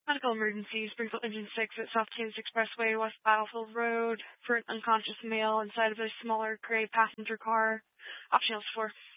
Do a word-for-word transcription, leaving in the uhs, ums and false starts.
Medical emergency. Springfield Engine six at South Kansas Expressway, West Battlefield Road, for an unconscious male inside of a smaller gray passenger car. Optionals four.